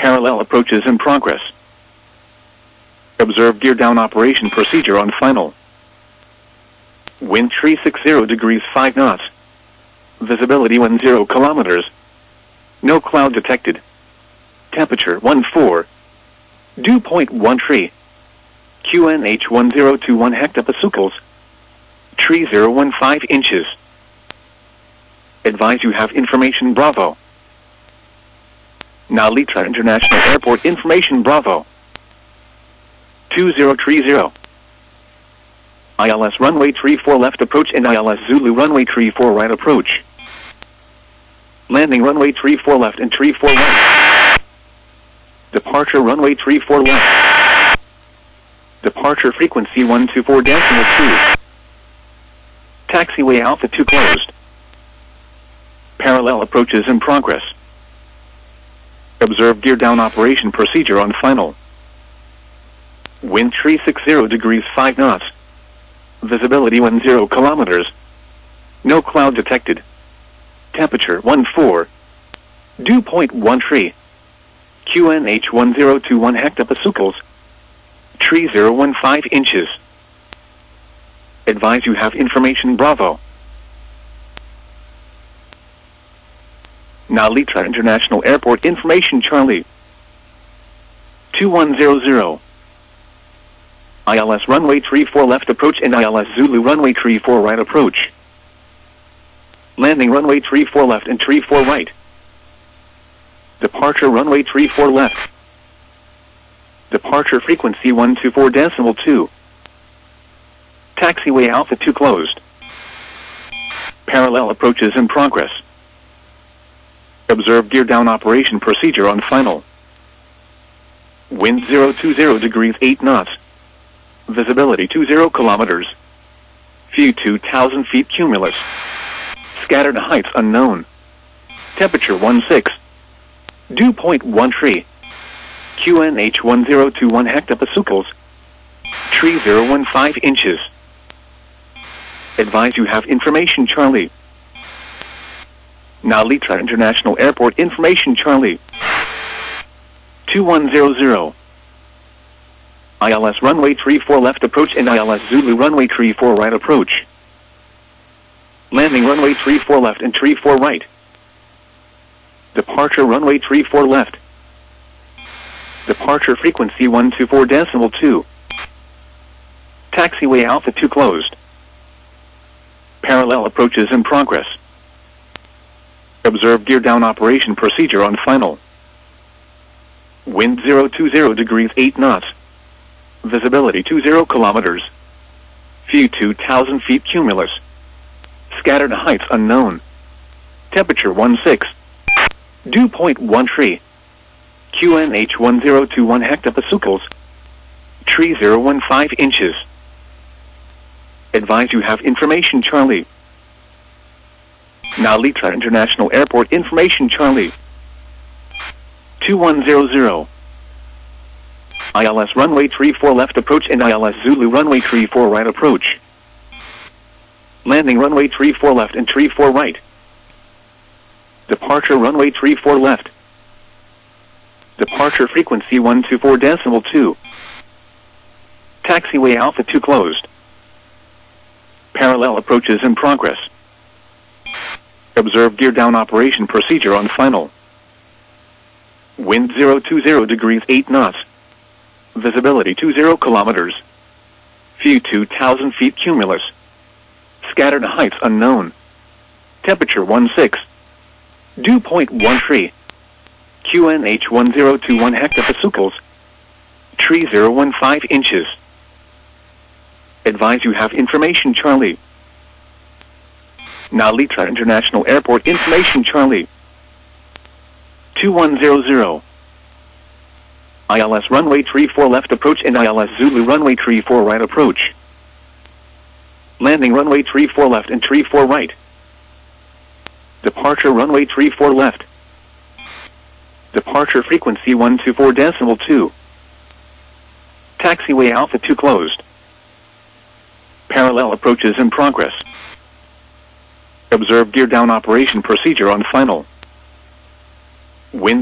Parallel approaches in progress. Observe gear down operation procedure on final. Wind 360 degrees 5 knots. Visibility 10 kilometers. No cloud detected. Temperature 14. Dew point 13. QNH 1021 hectopascals. 3015 inches. Advise you have information Bravo. Narita International Airport information Bravo. 2030. ILS runway 34 left approach and ILS Zulu runway 34 right approach. Landing runway 34 left and 34 right. Departure runway 34 left. Departure frequency 124.2. Taxiway Alpha 2 closed. Parallel approaches in progress. Observe gear down operation procedure on final. Wind 360 degrees 5 knots. Visibility 10 kilometers. No cloud detected. Temperature 14. Dew point 13. QNH 1021 hectopascals. 3015 inches. Advise you have information Bravo. Narita International Airport information Charlie. 2100. ILS runway 34 left approach and ILS Zulu runway 34 right approach. Landing runway 34 left and 34 right. Departure runway 34 left. Departure frequency 124.2. Taxiway Alpha 2 closed. Parallel approaches in progress. Observe gear down operation procedure on final. Wind 020 degrees 8 knots. Visibility 20 kilometers. View 2,000 feet cumulus. Scattered heights unknown. Temperature 16. Dew point 13. QNH 1021 hectopascals. 3015 inches. Advise you have information Charlie. Narita International Airport information Charlie. 2100. ILS runway 34 left approach and ILS Zulu runway 34 right approach. Landing runway 34 left and 34 right. Departure runway 34 left. Departure frequency 124.2. Taxiway Alpha 2 closed. Parallel approaches in progress. Observe gear down operation procedure on final. Wind 020 degrees 8 knots. Visibility 20 kilometers. View 2,000 feet cumulus. Scattered heights unknown. Temperature 16. Dew point 13. QNH 1021 hectopascals. 3015 inches. Advise you have information Charlie. Narita International Airport information Charlie. 2100. ILS runway 34 left approach and ILS Zulu runway 34 right approach. Landing runway 34 left and 34 right. Departure runway 34 left. Departure frequency 124.2. Taxiway Alpha 2 closed. Parallel approaches in progress. Observe gear down operation procedure on final. Wind 020 degrees 8 knots. Visibility 20 kilometers. View 2,000 feet cumulus. Scattered heights unknown. Temperature 16. Dew point 13. QNH 1021 hectopascals. 3015 inches. Advise you have information Charlie. Narita International Airport information Charlie. 2100. ILS runway 34 left approach and ILS Zulu runway 34 right approach. Landing runway 34 left and 34 right. Departure runway 34 left. Departure frequency 124.2. Taxiway Alpha 2 closed. Parallel approaches in progress. Observe gear down operation procedure on final. Wind